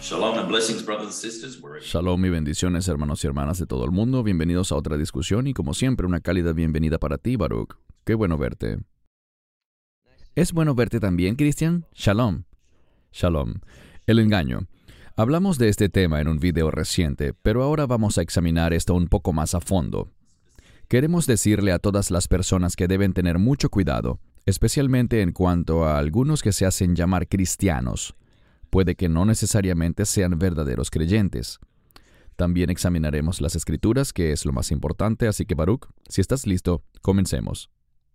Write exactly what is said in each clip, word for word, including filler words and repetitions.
Shalom and blessings, brothers and sisters. We're Shalom y bendiciones, hermanos y hermanas de todo el mundo. Bienvenidos a otra discusión y, como siempre, una cálida bienvenida para ti, Baruch. Qué bueno verte. ¿Es bueno verte también, Cristian? Shalom. Shalom. El engaño. Hablamos de este tema en un video reciente, pero ahora vamos a examinar esto un poco más a fondo. Queremos decirle a todas las personas que deben tener mucho cuidado, especialmente en cuanto a algunos que se hacen llamar cristianos. Puede que no necesariamente sean verdaderos creyentes. También examinaremos las Escrituras, que es lo más importante, así que Baruch, si estás listo, comencemos.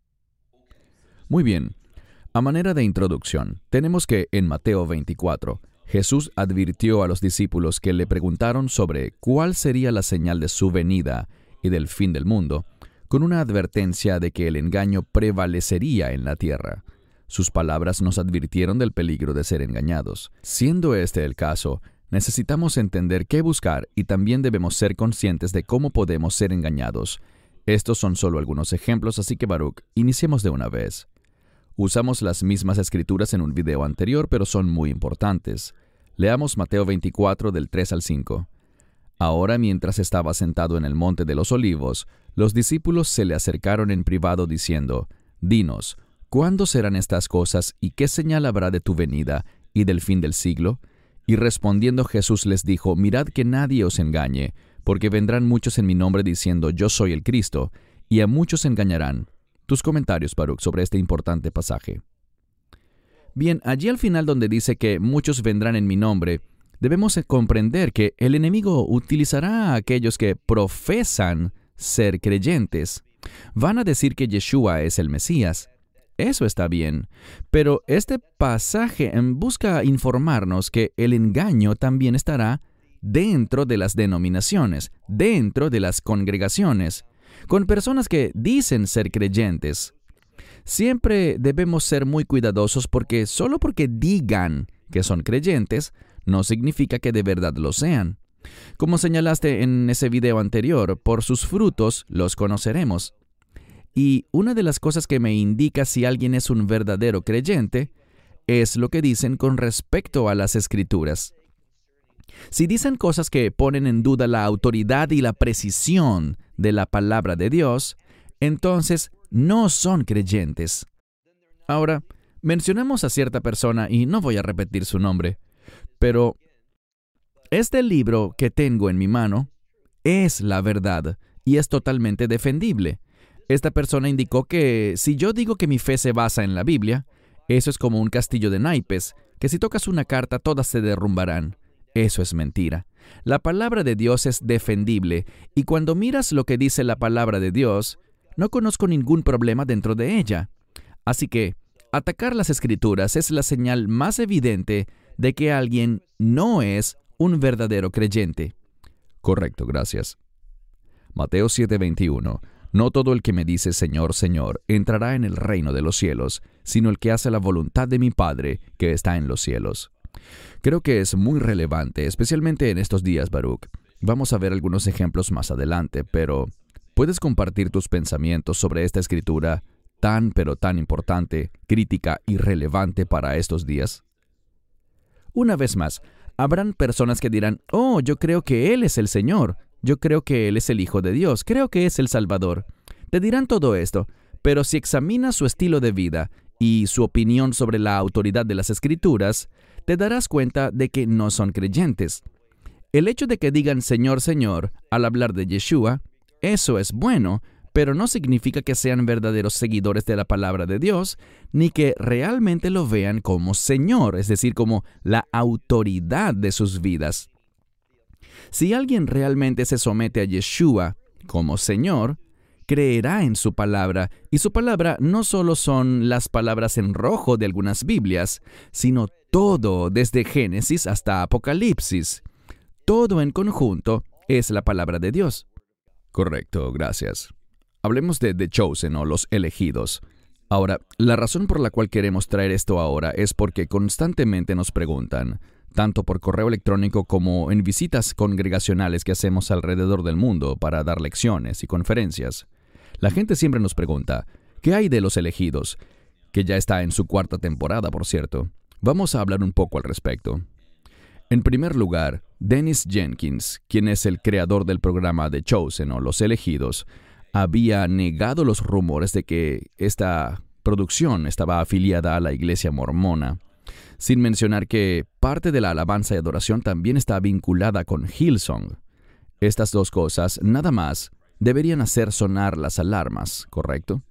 Muy bien. A manera de introducción, tenemos que en Mateo veinticuatro, Jesús advirtió a los discípulos que le preguntaron sobre cuál sería la señal de su venida y del fin del mundo, con una advertencia de que el engaño prevalecería en la tierra. Sus palabras nos advirtieron del peligro de ser engañados. Siendo este el caso, necesitamos entender qué buscar y también debemos ser conscientes de cómo podemos ser engañados. Estos son solo algunos ejemplos, así que Baruch, iniciemos de una vez. Usamos las mismas escrituras en un video anterior, pero son muy importantes. Leamos Mateo veinticuatro del tres al cinco. Ahora, mientras estaba sentado en el monte de los olivos, los discípulos se le acercaron en privado diciendo, «Dinos, ¿cuándo serán estas cosas y qué señal habrá de tu venida y del fin del siglo?» Y respondiendo Jesús les dijo, «Mirad que nadie os engañe, porque vendrán muchos en mi nombre diciendo, yo soy el Cristo, y a muchos engañarán». Tus comentarios, Baruch, sobre este importante pasaje. Bien, allí al final donde dice que muchos vendrán en mi nombre, debemos comprender que el enemigo utilizará a aquellos que profesan ser creyentes. Van a decir que Yeshua es el Mesías. Eso está bien, pero este pasaje busca informarnos que el engaño también estará dentro de las denominaciones, dentro de las congregaciones, con personas que dicen ser creyentes. Siempre debemos ser muy cuidadosos porque solo porque digan que son creyentes, no significa que de verdad lo sean. Como señalaste en ese video anterior, por sus frutos los conoceremos. Y una de las cosas que me indica si alguien es un verdadero creyente es lo que dicen con respecto a las Escrituras. Si dicen cosas que ponen en duda la autoridad y la precisión de la palabra de Dios, entonces no son creyentes. Ahora, mencionamos a cierta persona y no voy a repetir su nombre, pero este libro que tengo en mi mano es la verdad y es totalmente defendible. Esta persona indicó que si yo digo que mi fe se basa en la Biblia, eso es como un castillo de naipes, que si tocas una carta todas se derrumbarán. Eso es mentira. La palabra de Dios es defendible, y cuando miras lo que dice la palabra de Dios, no conozco ningún problema dentro de ella. Así que, atacar las Escrituras es la señal más evidente de que alguien no es un verdadero creyente. Correcto, gracias. Mateo siete veintiuno. No todo el que me dice Señor, Señor, entrará en el reino de los cielos, sino el que hace la voluntad de mi Padre que está en los cielos. Creo que es muy relevante, especialmente en estos días, Baruch. Vamos a ver algunos ejemplos más adelante, pero ¿puedes compartir tus pensamientos sobre esta escritura tan pero tan importante, crítica y relevante para estos días? Una vez más, habrán personas que dirán, «Oh, yo creo que Él es el Señor. Yo creo que Él es el Hijo de Dios. Creo que es el Salvador». Te dirán todo esto, pero si examinas su estilo de vida y su opinión sobre la autoridad de las Escrituras, te darás cuenta de que no son creyentes. El hecho de que digan Señor, Señor al hablar de Yeshua, eso es bueno, pero no significa que sean verdaderos seguidores de la palabra de Dios, ni que realmente lo vean como Señor, es decir, como la autoridad de sus vidas. Si alguien realmente se somete a Yeshua como Señor, creerá en su palabra, y su palabra no solo son las palabras en rojo de algunas Biblias, sino todo desde Génesis hasta Apocalipsis. Todo en conjunto es la palabra de Dios. Correcto, gracias. Hablemos de The Chosen o los elegidos. Ahora, la razón por la cual queremos traer esto ahora es porque constantemente nos preguntan, tanto por correo electrónico como en visitas congregacionales que hacemos alrededor del mundo para dar lecciones y conferencias. La gente siempre nos pregunta, ¿qué hay de los elegidos? Que ya está en su cuarta temporada, por cierto. Vamos a hablar un poco al respecto. En primer lugar, Dennis Jenkins, quien es el creador del programa The Chosen o Los Elegidos, había negado los rumores de que esta producción estaba afiliada a la iglesia mormona, sin mencionar que parte de la alabanza y adoración también está vinculada con Hillsong. Estas dos cosas, nada más, deberían hacer sonar las alarmas, ¿correcto?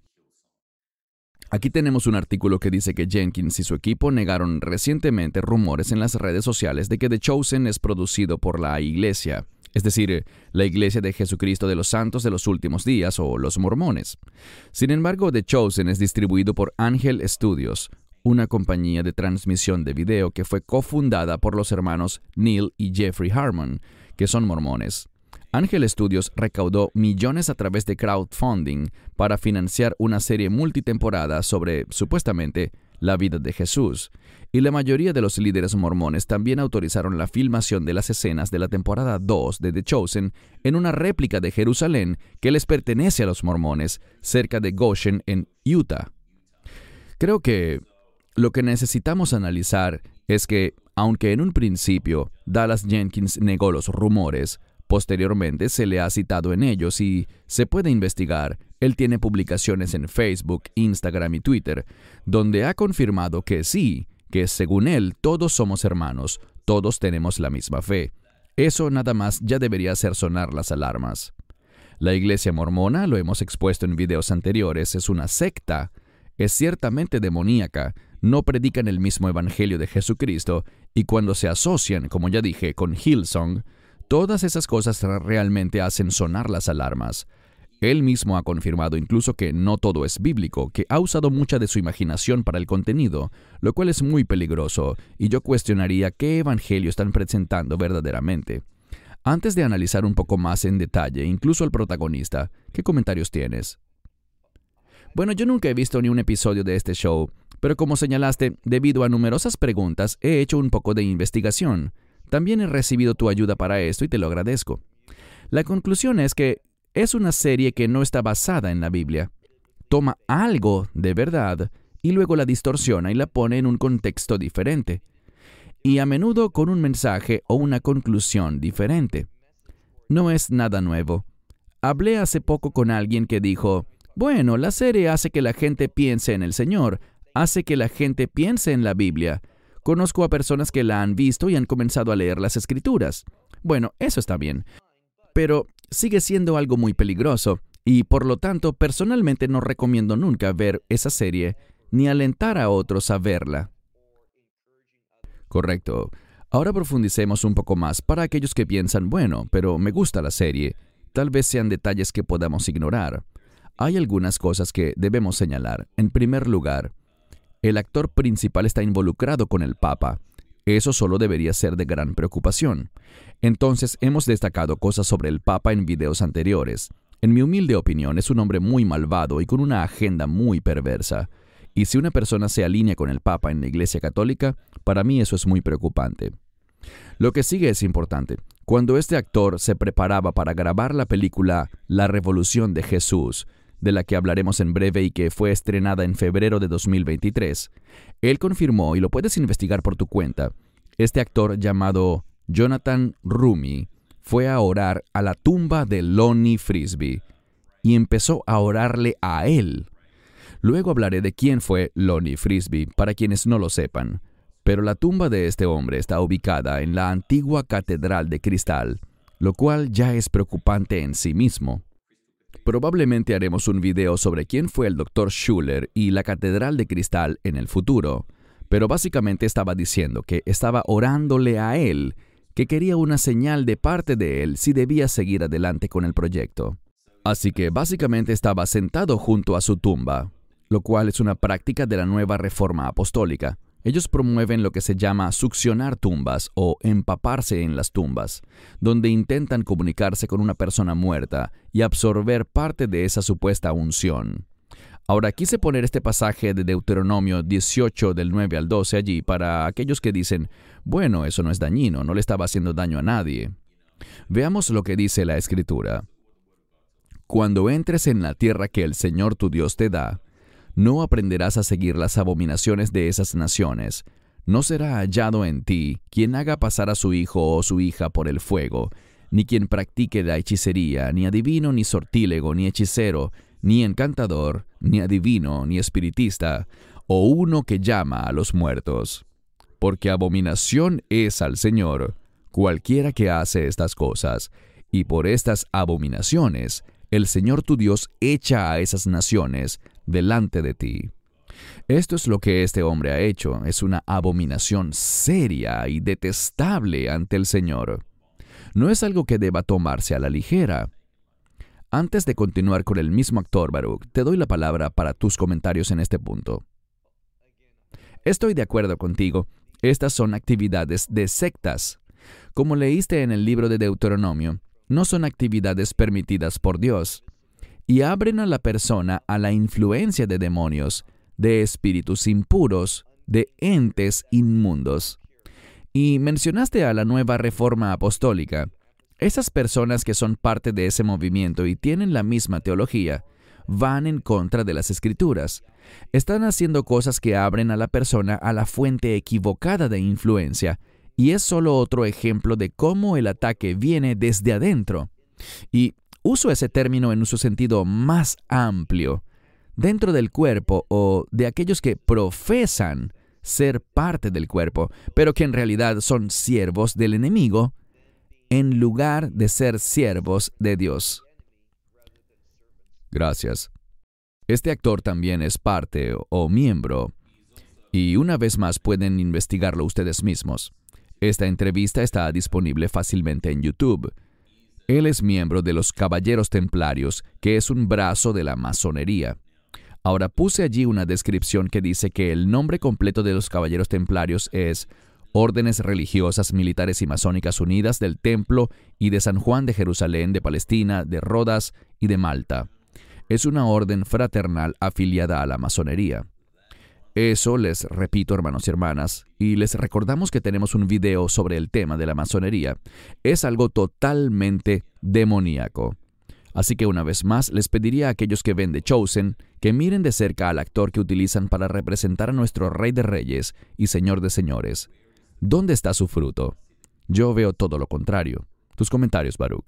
Aquí tenemos un artículo que dice que Jenkins y su equipo negaron recientemente rumores en las redes sociales de que The Chosen es producido por la Iglesia, es decir, la Iglesia de Jesucristo de los Santos de los Últimos Días o los mormones. Sin embargo, The Chosen es distribuido por Ángel Studios, una compañía de transmisión de video que fue cofundada por los hermanos Neil y Jeffrey Harmon, que son mormones. Ángel Studios recaudó millones a través de crowdfunding para financiar una serie multitemporada sobre, supuestamente, la vida de Jesús, y la mayoría de los líderes mormones también autorizaron la filmación de las escenas de la temporada dos de The Chosen en una réplica de Jerusalén que les pertenece a los mormones, cerca de Goshen, en Utah. Creo que lo que necesitamos analizar es que, aunque en un principio Dallas Jenkins negó los rumores, posteriormente se le ha citado en ellos y se puede investigar. Él tiene publicaciones en Facebook, Instagram y Twitter, donde ha confirmado que sí, que según él todos somos hermanos, todos tenemos la misma fe. Eso nada más ya debería hacer sonar las alarmas. La iglesia mormona, lo hemos expuesto en videos anteriores, es una secta, es ciertamente demoníaca, no predican el mismo evangelio de Jesucristo y cuando se asocian, como ya dije, con Hillsong, todas esas cosas realmente hacen sonar las alarmas. Él mismo ha confirmado incluso que no todo es bíblico, que ha usado mucha de su imaginación para el contenido, lo cual es muy peligroso, y yo cuestionaría qué evangelio están presentando verdaderamente. Antes de analizar un poco más en detalle, incluso al protagonista, ¿qué comentarios tienes? Bueno, yo nunca he visto ni un episodio de este show, pero como señalaste, debido a numerosas preguntas, he hecho un poco de investigación. También he recibido tu ayuda para esto y te lo agradezco. La conclusión es que es una serie que no está basada en la Biblia. Toma algo de verdad y luego la distorsiona y la pone en un contexto diferente. Y a menudo con un mensaje o una conclusión diferente. No es nada nuevo. Hablé hace poco con alguien que dijo, bueno, la serie hace que la gente piense en el Señor, hace que la gente piense en la Biblia. Conozco a personas que la han visto y han comenzado a leer las Escrituras. Bueno, eso está bien. Pero sigue siendo algo muy peligroso y, por lo tanto, personalmente no recomiendo nunca ver esa serie ni alentar a otros a verla. Correcto. Ahora profundicemos un poco más para aquellos que piensan, bueno, pero me gusta la serie. Tal vez sean detalles que podamos ignorar. Hay algunas cosas que debemos señalar. En primer lugar, el actor principal está involucrado con el Papa. Eso solo debería ser de gran preocupación. Entonces, hemos destacado cosas sobre el Papa en videos anteriores. En mi humilde opinión, es un hombre muy malvado y con una agenda muy perversa. Y si una persona se alinea con el Papa en la Iglesia Católica, para mí eso es muy preocupante. Lo que sigue es importante. Cuando este actor se preparaba para grabar la película La Revolución de Jesús, de la que hablaremos en breve y que fue estrenada en febrero de dos mil veintitrés, él confirmó, y lo puedes investigar por tu cuenta, este actor llamado Jonathan Roumie fue a orar a la tumba de Lonnie Frisbee y empezó a orarle a él. Luego hablaré de quién fue Lonnie Frisbee para quienes no lo sepan, pero la tumba de este hombre está ubicada en la antigua Catedral de Cristal, lo cual ya es preocupante en sí mismo. Probablemente haremos un video sobre quién fue el doctor Schuller y la Catedral de Cristal en el futuro, pero básicamente estaba diciendo que estaba orándole a él, que quería una señal de parte de él si debía seguir adelante con el proyecto. Así que básicamente estaba sentado junto a su tumba, lo cual es una práctica de la nueva reforma apostólica. Ellos promueven lo que se llama succionar tumbas o empaparse en las tumbas, donde intentan comunicarse con una persona muerta y absorber parte de esa supuesta unción. Ahora quise poner este pasaje de Deuteronomio dieciocho del nueve al doce allí para aquellos que dicen, bueno, eso no es dañino, no le estaba haciendo daño a nadie. Veamos lo que dice la Escritura. Cuando entres en la tierra que el Señor tu Dios te da, no aprenderás a seguir las abominaciones de esas naciones, No será hallado en ti quien haga pasar a su hijo o su hija por el fuego, ni quien practique la hechicería, ni adivino, ni sortílego, ni hechicero, ni encantador, ni adivino, ni espiritista, o uno que llama a los muertos. Porque abominación es al Señor cualquiera que hace estas cosas, y por estas abominaciones el Señor tu Dios echa a esas naciones delante de ti. Esto es lo que este hombre ha hecho, es una abominación seria y detestable ante el Señor. No es algo que deba tomarse a la ligera. Antes de continuar con el mismo actor, Baruch, te doy la palabra para tus comentarios en este punto. Estoy de acuerdo contigo. Estas son actividades de sectas. Como leíste en el libro de Deuteronomio, no son actividades permitidas por Dios y abren a la persona a la influencia de demonios, de espíritus impuros, de entes inmundos. Y mencionaste a la Nueva Reforma Apostólica. Esas personas que son parte de ese movimiento y tienen la misma teología, van en contra de las Escrituras. Están haciendo cosas que abren a la persona a la fuente equivocada de influencia, y es solo otro ejemplo de cómo el ataque viene desde adentro. Y uso ese término en su sentido más amplio, dentro del cuerpo o de aquellos que profesan ser parte del cuerpo, pero que en realidad son siervos del enemigo, en lugar de ser siervos de Dios. Gracias. Este actor también es parte o miembro, y una vez más pueden investigarlo ustedes mismos. Esta entrevista está disponible fácilmente en YouTube. Él es miembro de los Caballeros Templarios, que es un brazo de la masonería. Ahora puse allí una descripción que dice que el nombre completo de los Caballeros Templarios es Órdenes Religiosas Militares y Masónicas Unidas del Templo y de San Juan de Jerusalén, de Palestina, de Rodas y de Malta. Es una orden fraternal afiliada a la masonería. Eso les repito, hermanos y hermanas, y les recordamos que tenemos un video sobre el tema de la masonería. Es algo totalmente demoníaco. Así que una vez más les pediría a aquellos que ven The Chosen que miren de cerca al actor que utilizan para representar a nuestro Rey de Reyes y Señor de Señores. ¿Dónde está su fruto? Yo veo todo lo contrario. Tus comentarios, Baruch.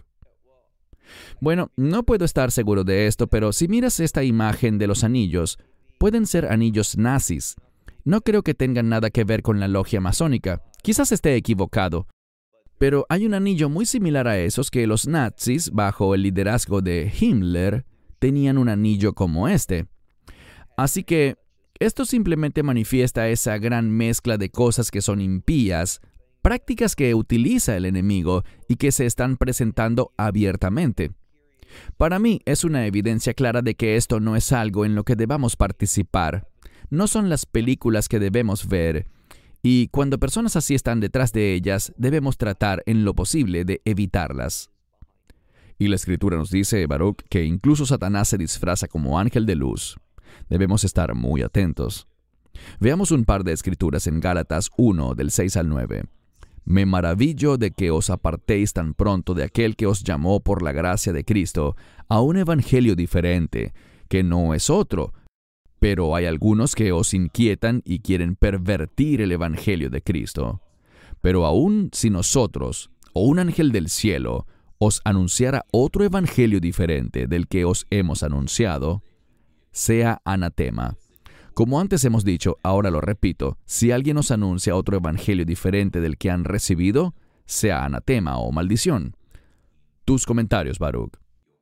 Bueno, no puedo estar seguro de esto, pero si miras esta imagen de los anillos, pueden ser anillos nazis. No creo que tengan nada que ver con la logia masónica. Quizás esté equivocado. Pero hay un anillo muy similar a esos que los nazis, bajo el liderazgo de Himmler, tenían un anillo como este. Así que esto simplemente manifiesta esa gran mezcla de cosas que son impías, prácticas que utiliza el enemigo y que se están presentando abiertamente. Para mí es una evidencia clara de que esto no es algo en lo que debamos participar. No son las películas que debemos ver. Y cuando personas así están detrás de ellas, debemos tratar en lo posible de evitarlas. Y la Escritura nos dice, Baruch, que incluso Satanás se disfraza como ángel de luz. Debemos estar muy atentos. Veamos un par de escrituras en Gálatas uno, del seis al nueve. Me maravillo de que os apartéis tan pronto de aquel que os llamó por la gracia de Cristo a un evangelio diferente, que no es otro. Pero hay algunos que os inquietan y quieren pervertir el evangelio de Cristo. Pero aun si nosotros, o un ángel del cielo, os anunciara otro evangelio diferente del que os hemos anunciado, sea anatema. Como antes hemos dicho, ahora lo repito, si alguien os anuncia otro evangelio diferente del que han recibido, sea anatema o maldición. Tus comentarios, Baruch.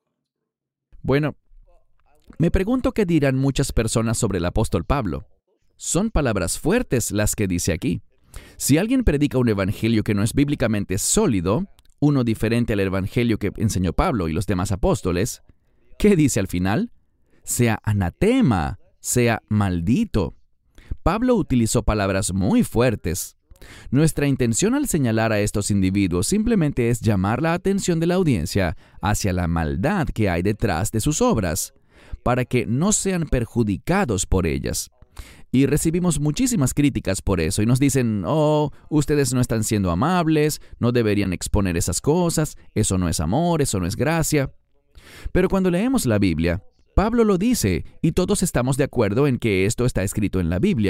Bueno, me pregunto qué dirán muchas personas sobre el apóstol Pablo. Son palabras fuertes las que dice aquí. Si alguien predica un evangelio que no es bíblicamente sólido, uno diferente al evangelio que enseñó Pablo y los demás apóstoles, ¿qué dice al final? Sea anatema, sea maldito. Pablo utilizó palabras muy fuertes. Nuestra intención al señalar a estos individuos simplemente es llamar la atención de la audiencia hacia la maldad que hay detrás de sus obras, para que no sean perjudicados por ellas. Y recibimos muchísimas críticas por eso, y nos dicen, oh, ustedes no están siendo amables, no deberían exponer esas cosas, eso no es amor, eso no es gracia. Pero cuando leemos la Biblia, Pablo lo dice, y todos estamos de acuerdo en que esto está escrito en la Biblia.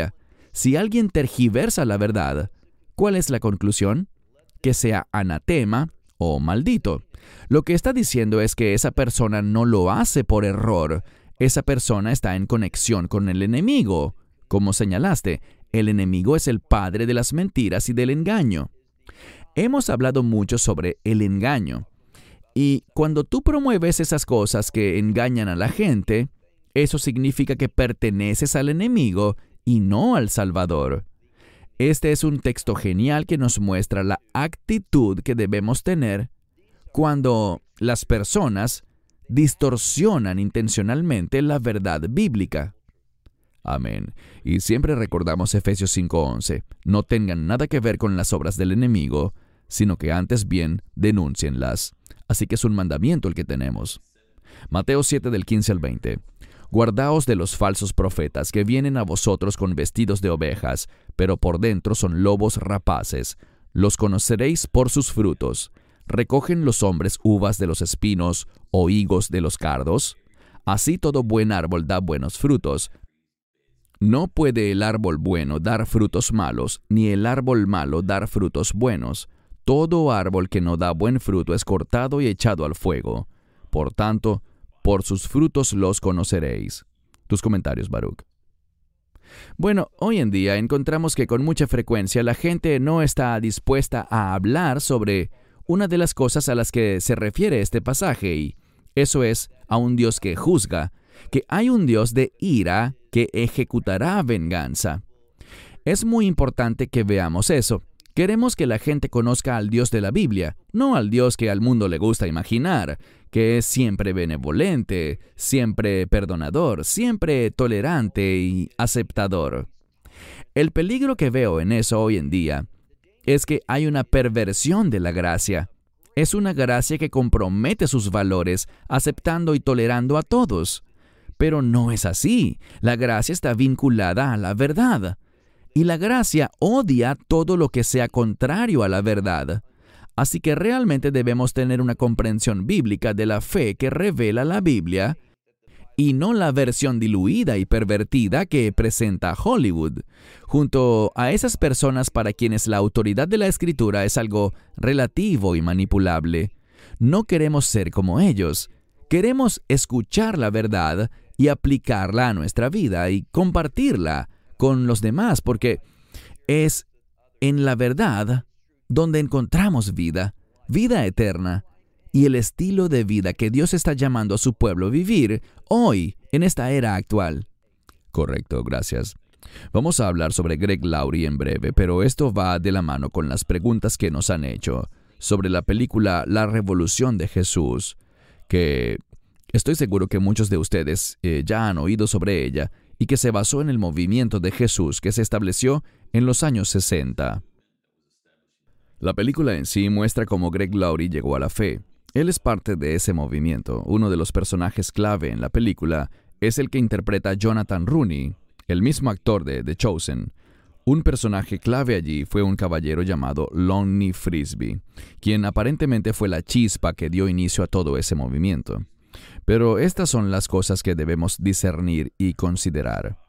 si alguien tergiversa la verdad, ¿cuál es la conclusión? Que sea anatema o maldito. Lo que está diciendo es que esa persona no lo hace por error. Esa persona está en conexión con el enemigo. Como señalaste, el enemigo es el padre de las mentiras y del engaño. Hemos hablado mucho sobre el engaño. Y cuando tú promueves esas cosas que engañan a la gente, eso significa que perteneces al enemigo y no al Salvador. Este es un texto genial que nos muestra la actitud que debemos tener cuando las personas distorsionan intencionalmente la verdad bíblica. Amén. Y siempre recordamos Efesios cinco once. No tengan nada que ver con las obras del enemigo, sino que antes bien denúncienlas. Así que es un mandamiento el que tenemos. Mateo siete del quince al veinte. Guardaos de los falsos profetas que vienen a vosotros con vestidos de ovejas, pero por dentro son lobos rapaces. Los conoceréis por sus frutos. ¿Recogen los hombres uvas de los espinos o higos de los cardos? Así todo buen árbol da buenos frutos. No puede el árbol bueno dar frutos malos, ni el árbol malo dar frutos buenos. Todo árbol que no da buen fruto es cortado y echado al fuego. Por tanto, por sus frutos los conoceréis. Tus comentarios, Baruch. Bueno, hoy en día encontramos que con mucha frecuencia la gente no está dispuesta a hablar sobre una de las cosas a las que se refiere este pasaje, y eso es a un Dios que juzga, que hay un Dios de ira que ejecutará venganza. Es muy importante que veamos eso. Queremos que la gente conozca al Dios de la Biblia, no al Dios que al mundo le gusta imaginar, que es siempre benevolente, siempre perdonador, siempre tolerante y aceptador. El peligro que veo en eso hoy en día es que hay una perversión de la gracia. Es una gracia que compromete sus valores, aceptando y tolerando a todos. Pero no es así. La gracia está vinculada a la verdad. Y la gracia odia todo lo que sea contrario a la verdad. Así que realmente debemos tener una comprensión bíblica de la fe que revela la Biblia y no la versión diluida y pervertida que presenta Hollywood, junto a esas personas para quienes la autoridad de la Escritura es algo relativo y manipulable. No queremos ser como ellos. Queremos escuchar la verdad y aplicarla a nuestra vida y compartirla con los demás, porque es en la verdad donde encontramos vida, vida eterna, y el estilo de vida que Dios está llamando a su pueblo a vivir hoy, en esta era actual. Correcto, gracias. Vamos a hablar sobre Greg Laurie en breve, pero esto va de la mano con las preguntas que nos han hecho sobre la película La Revolución de Jesús, que estoy seguro que muchos de ustedes eh, ya han oído sobre ella, y que se basó en el movimiento de Jesús que se estableció en los años sesenta. La película en sí muestra cómo Greg Laurie llegó a la fe. Él es parte de ese movimiento. Uno de los personajes clave en la película es el que interpreta a Jonathan Rooney, el mismo actor de The Chosen. Un personaje clave allí fue un caballero llamado Lonnie Frisbee, quien aparentemente fue la chispa que dio inicio a todo ese movimiento. Pero estas son las cosas que debemos discernir y considerar.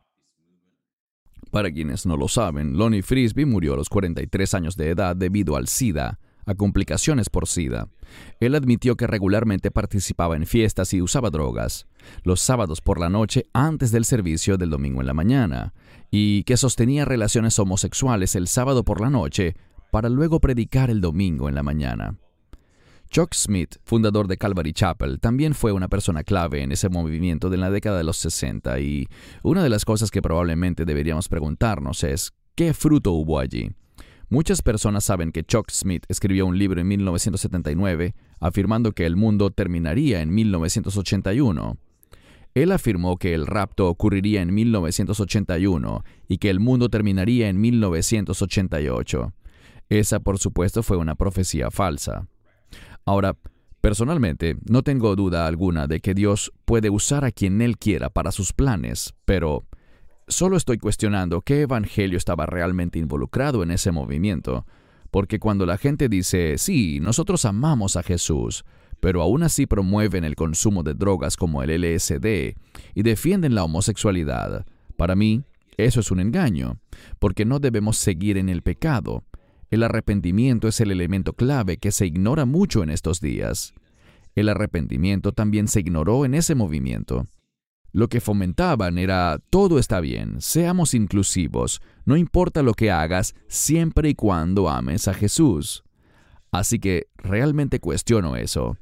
Para quienes no lo saben, Lonnie Frisbee murió a los cuarenta y tres años de edad debido al SIDA, a complicaciones por SIDA. Él admitió que regularmente participaba en fiestas y usaba drogas, los sábados por la noche antes del servicio del domingo en la mañana, y que sostenía relaciones homosexuales el sábado por la noche para luego predicar el domingo en la mañana. Chuck Smith, fundador de Calvary Chapel, también fue una persona clave en ese movimiento de la década de los sesenta, y una de las cosas que probablemente deberíamos preguntarnos es, ¿qué fruto hubo allí? Muchas personas saben que Chuck Smith escribió un libro en mil novecientos setenta y nueve afirmando que el mundo terminaría en mil novecientos ochenta y uno. Él afirmó que el rapto ocurriría en mil novecientos ochenta y uno y que el mundo terminaría en mil novecientos ochenta y ocho. Esa, por supuesto, fue una profecía falsa. Ahora, personalmente, no tengo duda alguna de que Dios puede usar a quien Él quiera para sus planes, pero solo estoy cuestionando qué evangelio estaba realmente involucrado en ese movimiento, porque cuando la gente dice, sí, nosotros amamos a Jesús, pero aún así promueven el consumo de drogas como el L S D y defienden la homosexualidad, para mí, Eso es un engaño, porque no debemos seguir en el pecado. El arrepentimiento es el elemento clave que se ignora mucho en estos días. El arrepentimiento también se ignoró en ese movimiento. Lo que fomentaban era, todo está bien, seamos inclusivos, no importa lo que hagas, siempre y cuando ames a Jesús. Así que realmente cuestiono eso.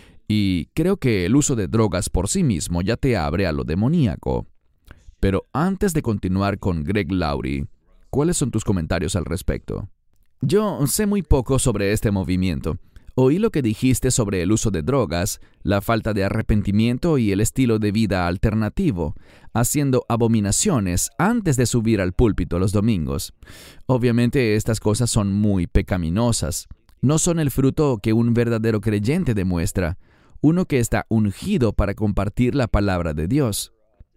Y creo que el uso de drogas por sí mismo ya te abre a lo demoníaco. Pero antes de continuar con Greg Laurie, ¿cuáles son tus comentarios al respecto? Yo sé muy poco sobre este movimiento. Oí lo que dijiste sobre el uso de drogas, la falta de arrepentimiento y el estilo de vida alternativo, haciendo abominaciones antes de subir al púlpito los domingos. Obviamente estas cosas son muy pecaminosas. No son el fruto que un verdadero creyente demuestra, uno que está ungido para compartir la palabra de Dios.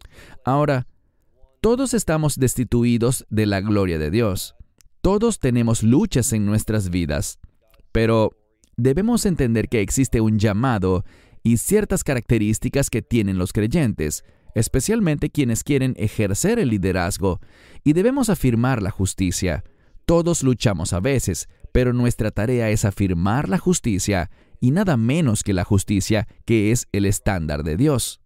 Ahora, todos estamos destituidos de la gloria de Dios. Todos tenemos luchas en nuestras vidas, pero debemos entender que existe un llamado y ciertas características que tienen los creyentes, especialmente quienes quieren ejercer el liderazgo, y debemos afirmar la justicia. Todos luchamos a veces, pero nuestra tarea es afirmar la justicia y nada menos que la justicia, que es el estándar de Dios.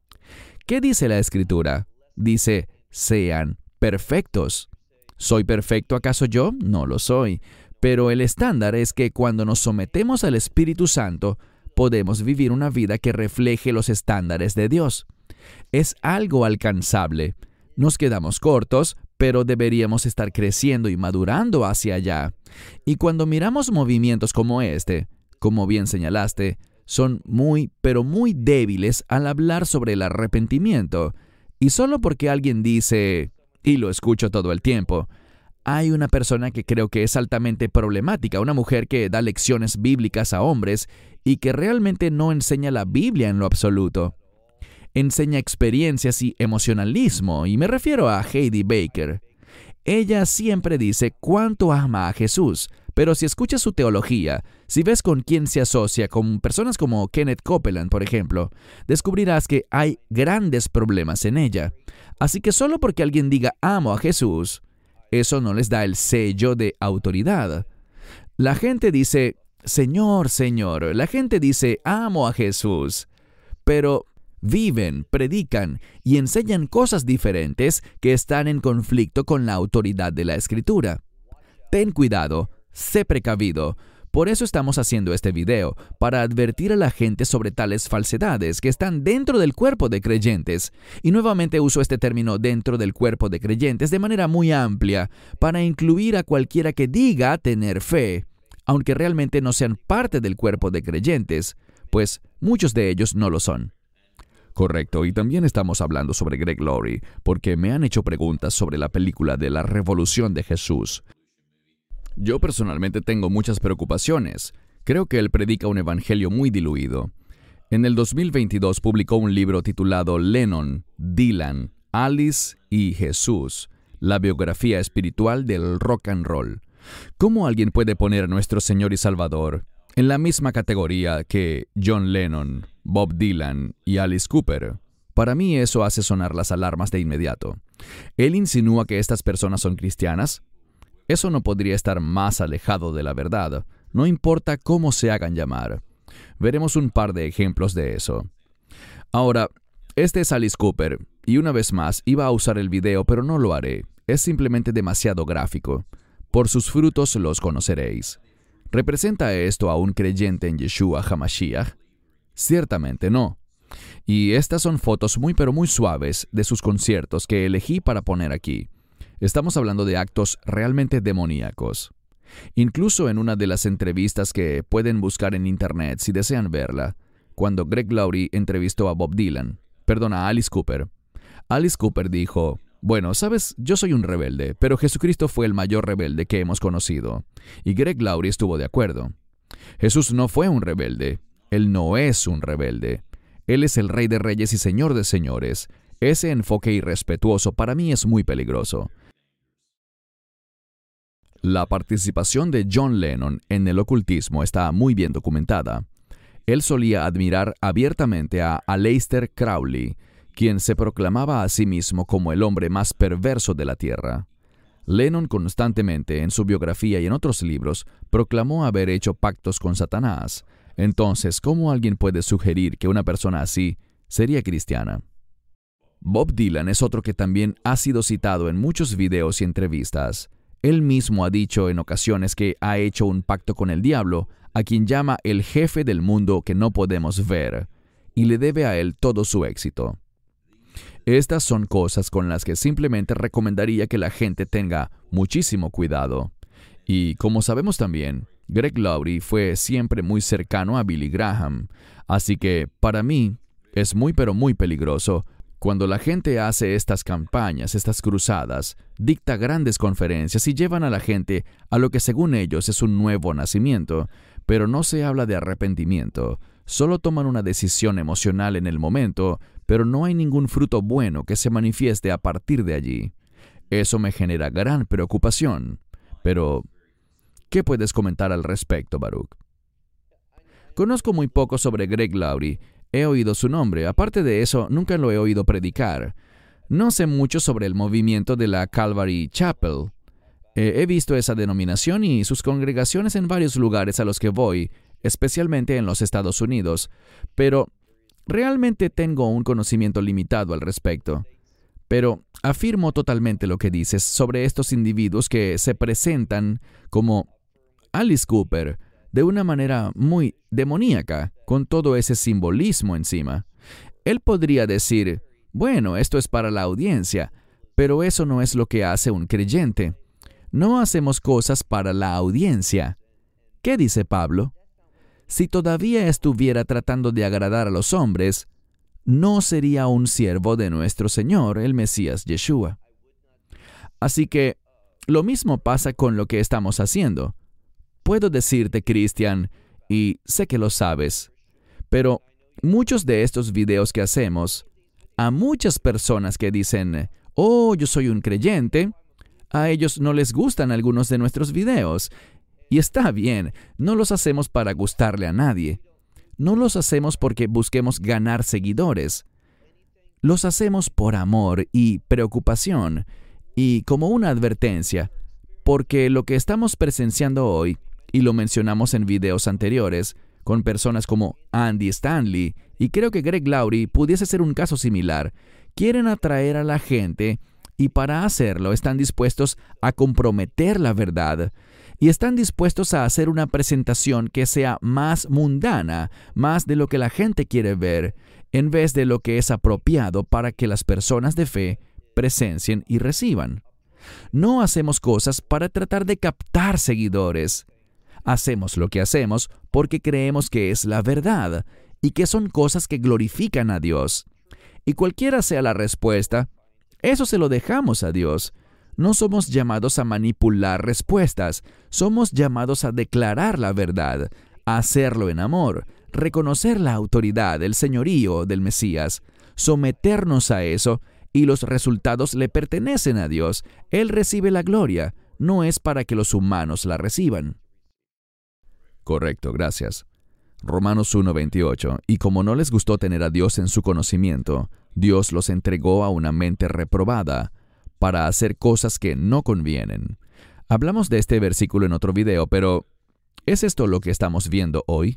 ¿Qué dice la Escritura? Dice, sean perfectos. ¿Soy perfecto acaso yo? No lo soy. Pero el estándar es que cuando nos sometemos al Espíritu Santo, podemos vivir una vida que refleje los estándares de Dios. Es algo alcanzable. Nos quedamos cortos, pero deberíamos estar creciendo y madurando hacia allá. Y cuando miramos movimientos como este, como bien señalaste, son muy, pero muy débiles al hablar sobre el arrepentimiento. Y solo porque alguien dice, y lo escucho todo el tiempo, hay una persona que creo que es altamente problemática, una mujer que da lecciones bíblicas a hombres y que realmente no enseña la Biblia en lo absoluto. Enseña experiencias y emocionalismo, y me refiero a Heidi Baker. Ella siempre dice cuánto ama a Jesús, pero si escuchas su teología, si ves con quién se asocia, con personas como Kenneth Copeland, por ejemplo, descubrirás que hay grandes problemas en ella. Así que solo porque alguien diga amo a Jesús, eso no les da el sello de autoridad. La gente dice, Señor, Señor. La gente dice, amo a Jesús. Pero viven, predican y enseñan cosas diferentes que están en conflicto con la autoridad de la Escritura. Ten cuidado, sé precavido. Por eso estamos haciendo este video, para advertir a la gente sobre tales falsedades que están dentro del cuerpo de creyentes. Y nuevamente uso este término dentro del cuerpo de creyentes de manera muy amplia, para incluir a cualquiera que diga tener fe, aunque realmente no sean parte del cuerpo de creyentes, pues muchos de ellos no lo son. Correcto, y también estamos hablando sobre Greg Laurie, porque me han hecho preguntas sobre la película de la Revolución de Jesús. Yo personalmente tengo muchas preocupaciones. Creo que él predica un evangelio muy diluido. En el dos mil veintidós publicó un libro titulado Lennon, Dylan, Alice y Jesús, la biografía espiritual del rock and roll. ¿Cómo alguien puede poner a nuestro Señor y Salvador en la misma categoría que John Lennon, Bob Dylan y Alice Cooper? Para mí eso hace sonar las alarmas de inmediato. ¿Él insinúa que estas personas son cristianas? Eso no podría estar más alejado de la verdad, no importa cómo se hagan llamar. Veremos un par de ejemplos de eso. Ahora, este es Alice Cooper, y una vez más iba a usar el video, pero no lo haré. Es simplemente demasiado gráfico. Por sus frutos los conoceréis. ¿Representa esto a un creyente en Yeshua HaMashiach? Ciertamente no. Y estas son fotos muy pero muy suaves de sus conciertos que elegí para poner aquí. Estamos hablando de actos realmente demoníacos. Incluso en una de las entrevistas que pueden buscar en internet si desean verla, cuando Greg Laurie entrevistó a Bob Dylan, perdón, a Alice Cooper, Alice Cooper dijo, bueno, sabes, yo soy un rebelde, pero Jesucristo fue el mayor rebelde que hemos conocido. Y Greg Laurie estuvo de acuerdo. Jesús no fue un rebelde. Él no es un rebelde. Él es el Rey de Reyes y Señor de Señores. Ese enfoque irrespetuoso para mí es muy peligroso. La participación de John Lennon en el ocultismo está muy bien documentada. Él solía admirar abiertamente a Aleister Crowley, quien se proclamaba a sí mismo como el hombre más perverso de la tierra. Lennon constantemente, en su biografía y en otros libros, proclamó haber hecho pactos con Satanás. Entonces, ¿cómo alguien puede sugerir que una persona así sería cristiana? Bob Dylan es otro que también ha sido citado en muchos videos y entrevistas. Él mismo ha dicho en ocasiones que ha hecho un pacto con el diablo, a quien llama el jefe del mundo que no podemos ver, y le debe a él todo su éxito. Estas son cosas con las que simplemente recomendaría que la gente tenga muchísimo cuidado. Y como sabemos también, Greg Laurie fue siempre muy cercano a Billy Graham, así que para mí es muy pero muy peligroso cuando la gente hace estas campañas, estas cruzadas, dicta grandes conferencias y llevan a la gente a lo que según ellos es un nuevo nacimiento, pero no se habla de arrepentimiento. Solo toman una decisión emocional en el momento, pero no hay ningún fruto bueno que se manifieste a partir de allí. Eso me genera gran preocupación. Pero, ¿qué puedes comentar al respecto, Baruch? Conozco muy poco sobre Greg Laurie. He oído su nombre. Aparte de eso, nunca lo he oído predicar. No sé mucho sobre el movimiento de la Calvary Chapel. Eh, he visto esa denominación y sus congregaciones en varios lugares a los que voy, especialmente en los Estados Unidos, pero realmente tengo un conocimiento limitado al respecto. Pero afirmo totalmente lo que dices sobre estos individuos que se presentan como Alice Cooper, de una manera muy demoníaca, con todo ese simbolismo encima. Él podría decir, bueno, esto es para la audiencia, pero eso no es lo que hace un creyente. No hacemos cosas para la audiencia. ¿Qué dice Pablo? Si todavía estuviera tratando de agradar a los hombres, no sería un siervo de nuestro Señor, el Mesías Yeshua. Así que, lo mismo pasa con lo que estamos haciendo. Puedo decirte, Christian, y sé que lo sabes, pero muchos de estos videos que hacemos, a muchas personas que dicen, oh, yo soy un creyente, a ellos no les gustan algunos de nuestros videos. Y está bien, no los hacemos para gustarle a nadie. No los hacemos porque busquemos ganar seguidores. Los hacemos por amor y preocupación, y como una advertencia, porque lo que estamos presenciando hoy, y lo mencionamos en videos anteriores, con personas como Andy Stanley, y creo que Greg Laurie pudiese ser un caso similar, quieren atraer a la gente, y para hacerlo están dispuestos a comprometer la verdad, y están dispuestos a hacer una presentación que sea más mundana, más de lo que la gente quiere ver, en vez de lo que es apropiado para que las personas de fe presencien y reciban. No hacemos cosas para tratar de captar seguidores. Hacemos lo que hacemos porque creemos que es la verdad y que son cosas que glorifican a Dios. Y cualquiera sea la respuesta, eso se lo dejamos a Dios. No somos llamados a manipular respuestas, somos llamados a declarar la verdad, a hacerlo en amor, reconocer la autoridad, el señorío del Mesías, someternos a eso, y los resultados le pertenecen a Dios. Él recibe la gloria, no es para que los humanos la reciban. Correcto, gracias. Romanos uno veintiocho. Y como no les gustó tener a Dios en su conocimiento, Dios los entregó a una mente reprobada para hacer cosas que no convienen. Hablamos de este versículo en otro video, pero ¿es esto lo que estamos viendo hoy?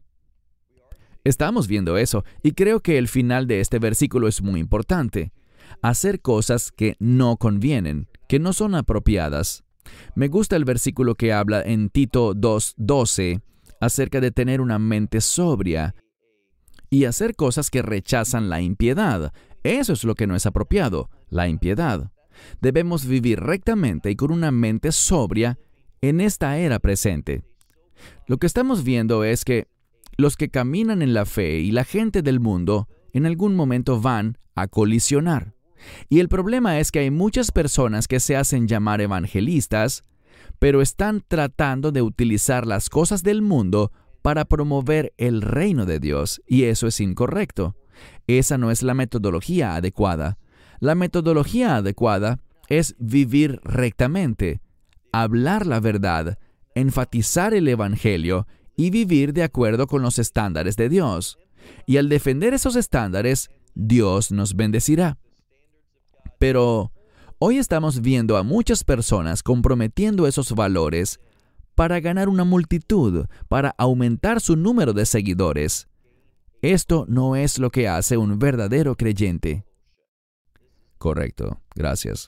Estamos viendo eso, y creo que el final de este versículo es muy importante. Hacer cosas que no convienen, que no son apropiadas. Me gusta el versículo que habla en Tito dos doce acerca de tener una mente sobria y hacer cosas que rechazan la impiedad. Eso es lo que no es apropiado, la impiedad. Debemos vivir rectamente y con una mente sobria en esta era presente. Lo que estamos viendo es que los que caminan en la fe y la gente del mundo en algún momento van a colisionar. Y el problema es que hay muchas personas que se hacen llamar evangelistas, pero están tratando de utilizar las cosas del mundo para promover el reino de Dios, y eso es incorrecto. Esa no es la metodología adecuada. La metodología adecuada es vivir rectamente, hablar la verdad, enfatizar el evangelio y vivir de acuerdo con los estándares de Dios. Y al defender esos estándares, Dios nos bendecirá. Pero hoy estamos viendo a muchas personas comprometiendo esos valores para ganar una multitud, para aumentar su número de seguidores. Esto no es lo que hace un verdadero creyente. Correcto, gracias.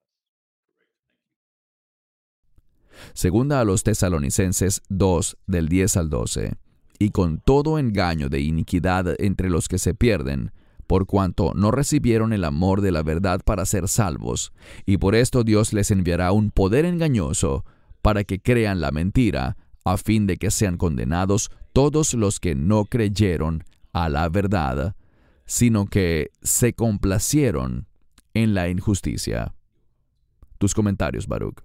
Segunda a los Tesalonicenses dos, del diez al doce. Y con todo engaño de iniquidad entre los que se pierden, por cuanto no recibieron el amor de la verdad para ser salvos, y por esto Dios les enviará un poder engañoso, para que crean la mentira, a fin de que sean condenados todos los que no creyeron a la verdad, sino que se complacieron en la injusticia. Tus comentarios, Baruch.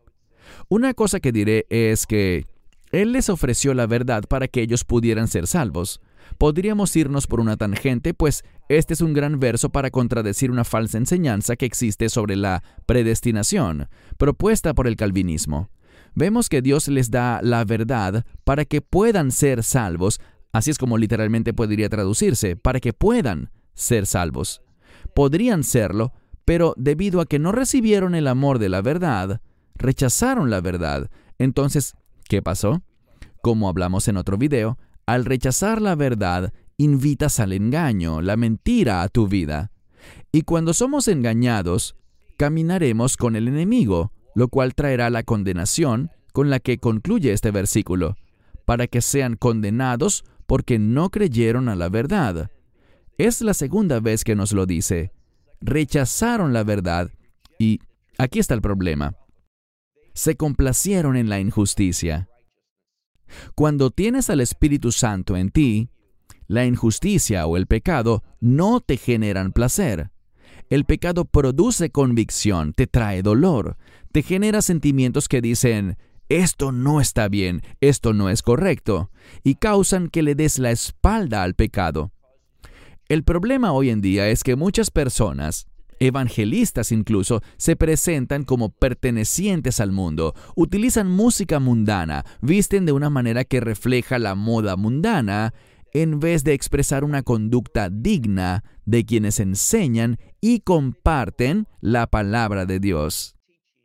Una cosa que diré es que Él les ofreció la verdad para que ellos pudieran ser salvos. Podríamos irnos por una tangente, pues este es un gran verso para contradecir una falsa enseñanza que existe sobre la predestinación, propuesta por el calvinismo. Vemos que Dios les da la verdad para que puedan ser salvos, así es como literalmente podría traducirse, para que puedan ser salvos. Podrían serlo, pero debido a que no recibieron el amor de la verdad, rechazaron la verdad. Entonces, ¿qué pasó? Como hablamos en otro video, al rechazar la verdad, invitas al engaño, la mentira a tu vida. Y cuando somos engañados, caminaremos con el enemigo, lo cual traerá la condenación con la que concluye este versículo, para que sean condenados porque no creyeron a la verdad. Es la segunda vez que nos lo dice. Rechazaron la verdad y aquí está el problema. Se complacieron en la injusticia. Cuando tienes al Espíritu Santo en ti, la injusticia o el pecado no te generan placer. El pecado produce convicción, te trae dolor, te genera sentimientos que dicen, esto no está bien, esto no es correcto, y causan que le des la espalda al pecado. El problema hoy en día es que muchas personas, evangelistas incluso, se presentan como pertenecientes al mundo, utilizan música mundana, visten de una manera que refleja la moda mundana, en vez de expresar una conducta digna de quienes enseñan y comparten la palabra de Dios.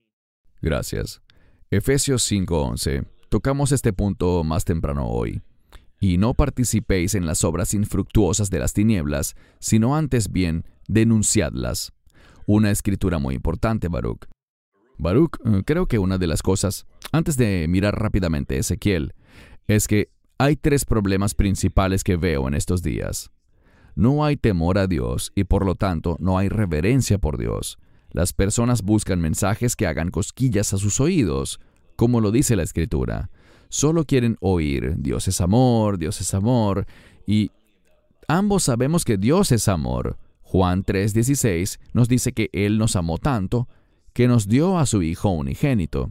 Gracias. Efesios cinco once. Tocamos este punto más temprano hoy. Y no participéis en las obras infructuosas de las tinieblas, sino antes bien, denunciadlas. Una escritura muy importante, Baruch. Baruch, creo que una de las cosas, antes de mirar rápidamente Ezequiel, es que hay tres problemas principales que veo en estos días. No hay temor a Dios y por lo tanto no hay reverencia por Dios. Las personas buscan mensajes que hagan cosquillas a sus oídos, como lo dice la Escritura. Solo quieren oír, Dios es amor, Dios es amor, y ambos sabemos que Dios es amor. Juan tres dieciséis nos dice que Él nos amó tanto que nos dio a su Hijo unigénito.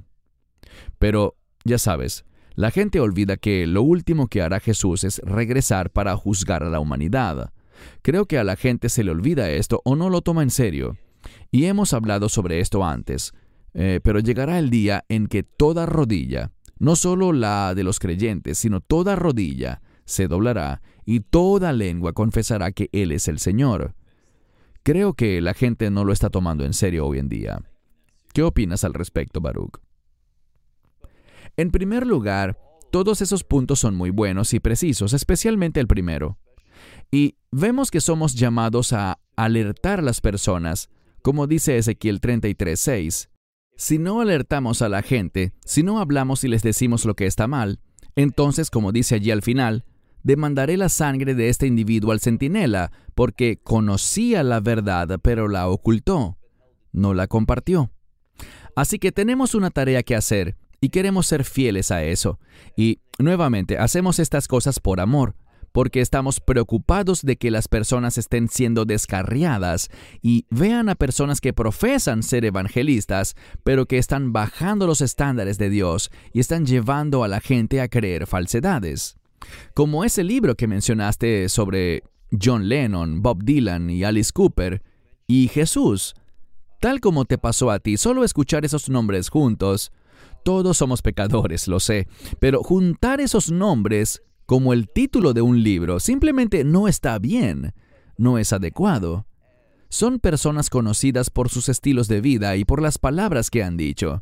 Pero, ya sabes, la gente olvida que lo último que hará Jesús es regresar para juzgar a la humanidad. Creo que a la gente se le olvida esto o no lo toma en serio. Y hemos hablado sobre esto antes, eh, pero llegará el día en que toda rodilla, no solo la de los creyentes, sino toda rodilla, se doblará y toda lengua confesará que Él es el Señor. Creo que la gente no lo está tomando en serio hoy en día. ¿Qué opinas al respecto, Baruch? En primer lugar, todos esos puntos son muy buenos y precisos, especialmente el primero. Y vemos que somos llamados a alertar a las personas, como dice Ezequiel treinta y tres seis. Si no alertamos a la gente, si no hablamos y les decimos lo que está mal, entonces, como dice allí al final, demandaré la sangre de este individuo al centinela, porque conocía la verdad, pero la ocultó, no la compartió. Así que tenemos una tarea que hacer, y queremos ser fieles a eso. Y, nuevamente, hacemos estas cosas por amor, porque estamos preocupados de que las personas estén siendo descarriadas y vean a personas que profesan ser evangelistas, pero que están bajando los estándares de Dios y están llevando a la gente a creer falsedades. Como ese libro que mencionaste sobre John Lennon, Bob Dylan y Alice Cooper, y Jesús. Tal como te pasó a ti, solo escuchar esos nombres juntos. Todos somos pecadores, lo sé, pero juntar esos nombres como el título de un libro simplemente no está bien. no es adecuado. Son personas conocidas por sus estilos de vida y por las palabras que han dicho.